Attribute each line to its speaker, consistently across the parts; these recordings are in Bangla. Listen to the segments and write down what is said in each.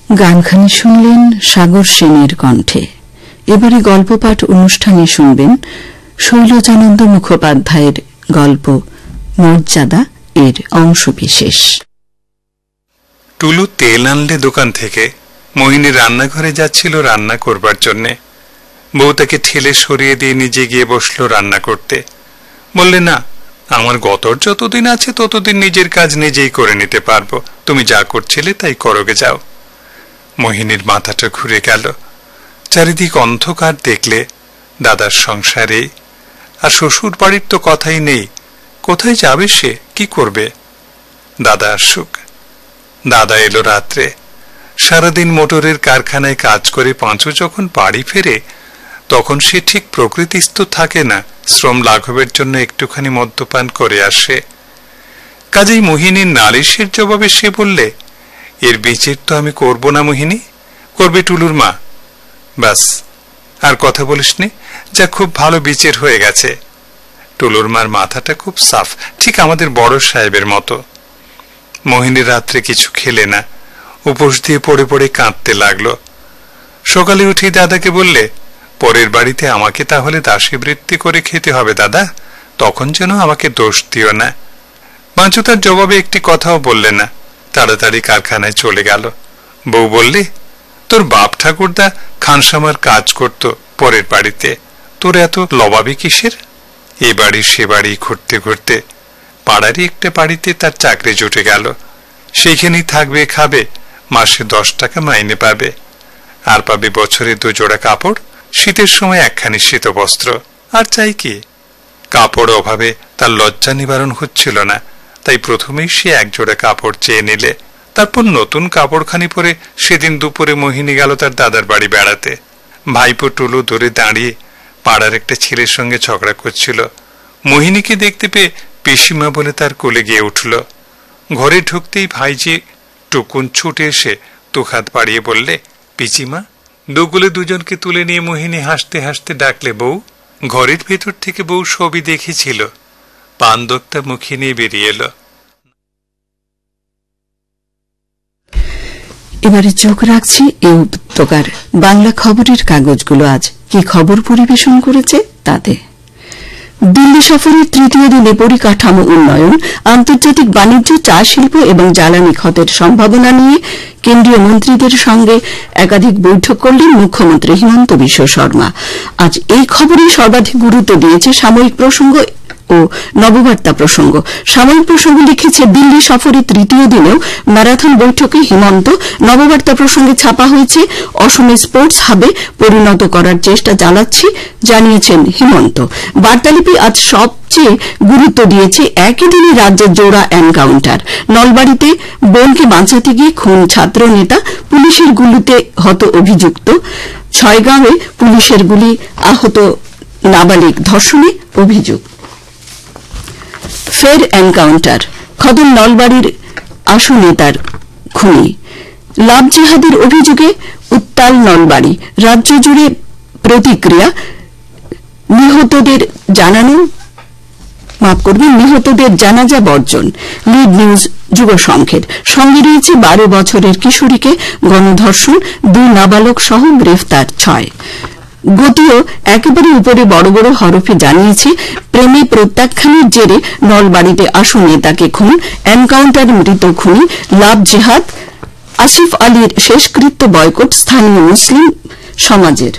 Speaker 1: গানখানি শুনলেন সাগর সেনের কণ্ঠে। এবারে গল্পপাঠ অনুষ্ঠানে শুনবেন শৈলজানন্দ মুখোপাধ্যায়ের গল্প মর্যাদা এর অংশবিশেষ।
Speaker 2: টুলু তেল আনলে দোকান থেকে। মোহিনী রান্নাঘরে যাচ্ছিল রান্না করবার জন্যে। বউ তাকে ঠেলে সরিয়ে দিয়ে নিজে গিয়ে বসলো রান্না করতে। বললে, না, আমার গতর যতদিন আছে ততদিন নিজের কাজ নিজেই করে নিতে পারবো, তুমি যা করছিলে তাই করোগে যাও। মোহিনীর মাথাটা ঘুরে গেল। চারিদিক অন্ধকার দেখলে দাদার সংসারে, আর শ্বশুর বাড়ির তো কথাই নেই। কোথায় যাবে সে, কি করবে? দাদা আসুক। দাদা এলো রাত্রে। সারাদিন মোটরের কারখানায় কাজ করে পাঁচু যখন বাড়ি ফেরে তখন সে ঠিক প্রকৃতিস্থ থাকে না, শ্রম লাঘবের জন্য একটুখানি মদ্যপান করে আসে। কাজেই মোহিনীর নালিশের জবাবে সে বললে, এর বিচার তো আমি করব না মোহিনী, করবে টুলুর মা। ব্যাস, আর কথা বলিসনি, যা খুব ভালো বিচার হয়ে গেছে। টুলুর মার মাথাটা খুব সাফ, ঠিক আমাদের বড় সাহেবের মতো। মোহিনী রাত্রে কিছু খেলে না, উপোস দিয়ে পড়ে পড়ে কাঁদতে লাগলো। সকালে উঠেই দাদাকে বললে, পরের বাড়িতে আমাকে তাহলে দাসী বৃত্তি করে খেতে হবে দাদা, তখন যেন আমাকে দোষ দিও না। পাঁচু তার জবাবে একটি কথাও বললে না, তাড়াতাড়ি কারখানায় চলে গেল। বউ বললে, তোর বাপ ঠাকুরদা খানসামার কাজ করত পরের বাড়িতে, তোর এত লবাবি কিসের? এ বাড়ি সে বাড়ি ঘুরতে ঘুরতে পাড়ারই একটা বাড়িতে তার চাকরি জুটে গেল। সেইখানেই থাকবে, খাবে, মাসে 10 টাকা মাইনে পাবে, আর পাবে বছরে 2 জোড়া কাপড়, শীতের সময় একখানি শীত বস্ত্র। আর চাই কি? কাপড় অভাবে তার লজ্জা নিবারণ হচ্ছিল না, তাই প্রথমেই সে 1 জোড়া কাপড় চেয়ে নিলে। তারপর নতুন কাপড়খানি পরে সেদিন দুপুরে মোহিনী গেল তার দাদার বাড়ি বেড়াতে। ভাইপো টুলু দূরে দাঁড়িয়ে পাড়ার একটা ছেলের সঙ্গে ঝগড়া করছিল। মোহিনীকে দেখতে পেয়ে পিসিমা বলে তার কোলে গিয়ে উঠল। ঘরে ঢুকতেই ভাইজি টুকুন ছুটে এসে দুহাত বাড়িয়ে বললে, পিসিমা। দুগুলে দুজনকে তুলে নিয়ে মোহিনী হাসতে হাসতে ডাকলে, বউ। ঘরের ভেতর থেকে বউ সবই দেখেছিল। পান দোক্তা মুখে নিয়ে বেরিয়ে এলো।
Speaker 1: এবারে চোখ রাখছি এই উপত্যকার বাংলা খবরের কাগজগুলো আজ কি খবর পরিবেশন করেছে তাতে। দিল্লি সফরের 3য় দিনে পরিকাঠামো উন্নয়ন, আন্তর্জাতিক বাণিজ্য, চা শিল্প এবং জ্বালানি খাতের সম্ভাবনা নিয়ে কেন্দ্রীয় মন্ত্রীদের সঙ্গে একাধিক বৈঠক করলেন মুখ্যমন্ত্রী হিমন্ত বিশ্ব শর্মা। আজ এই খবরেই সর্বাধিক গুরুত্ব দিয়েছে সাময়িক প্রসঙ্গ ও নববার্তা প্রসঙ্গ। সাময়িক প্রসঙ্গ লিখেছে, দিল্লি সফরের 3য় দিনেও ম্যারাথন বৈঠকে হিমন্ত। নববার্তা প্রসঙ্গে ছাপা হয়েছে, অসমে স্পোর্টস হাবে পরিণত করার চেষ্টা চালাচ্ছি জানিয়েছেন হিমন্ত। বার্তালিপি আজ সবচেয়ে গুরুত্ব দিয়েছে একই দিনে রাজ্যের জোড়া এনকাউন্টার। নলবাড়িতে বোনকে বাঁচাতে গিয়ে খুন ছাত্র নেতা, পুলিশের গুলিতে হত অভিযুক্ত। ছয়গাঁওয়ে পুলিশের গুলি, আহত নাবালিক, ধর্ষণে অভিযোগ। ফের এনকাউন্টার, খদর নলবাড়ির আশু নেতার খুনি। লাভ জিহাদের অভিযোগে উত্তাল নলবাড়ি, রাজ্য জুড়ে প্রতিক্রিয়া। নিহতদের জানাজা বর্জন। লিড নিউজ যুব সংঘের সঙ্গে রয়েছে 12 বছরের কিশোরীকে গণধর্ষণ, 2 নাবালক সহ গ্রেফতার 6। গতিও একেবারে উপরে বড় বড় হরফে জানিয়েছে, প্রেমে প্রত্যাখ্যানের জেরে নলবাড়িতে আশু নেতাকে খুন, এনকাউন্টার মৃত খুনি লাভ জেহাদ। আসিফ আলীর শেষকৃত্য বয়কট স্থানীয় মুসলিম সমাজের।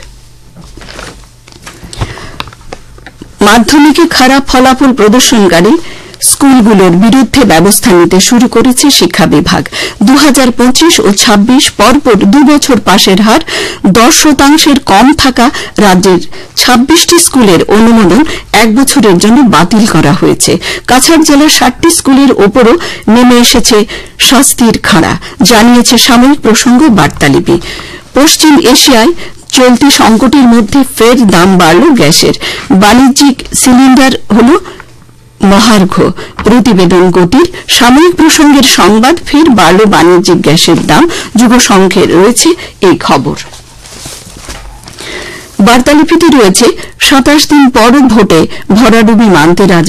Speaker 1: মাধ্যমিকে খারাপ ফলাফল প্রদর্শনকারী স্কুলগুলোর বিরুদ্ধে ব্যবস্থা নিতে শুরু করেছে শিক্ষা বিভাগ। 2025 ও 26 পরপর 2 বছর পাশের হার 10% কম থাকা রাজ্যের 26টি স্কুলের অনুমোদন 1 বছরের জন্য বাতিল করা হয়েছে। কাছাড় জেলার 60টি স্কুলের ওপরও নেমে এসেছে শাস্তির খাড়া, জানিয়েছে সাময়িক প্রসঙ্গ বার্তালিপি। পশ্চিম এশিয়ায় চলতি সংকটের মধ্যে ফের দাম বাড়ল গ্যাসের। বাণিজ্যিক সিলিন্ডার হল মহার্ঘ। প্রতিবেদন গতির সাময়িক প্রসঙ্গের সংবাদ, ফের বাড়ল বাণিজ্যিক গ্যাসের দাম। যুব সংঘে রয়েছে এই খবর। বার্তালিপিতে রয়েছে, 27 দিন পর ভোটে ভরাডুবি মানতে রাজি